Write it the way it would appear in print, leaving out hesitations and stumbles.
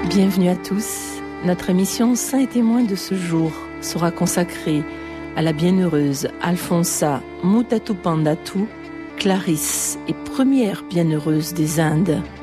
Bienvenue à tous. Notre émission Saints et témoins de ce jour sera consacrée à la bienheureuse Alfonsa Mutatu Pandatu, Clarisse et première bienheureuse des Indes.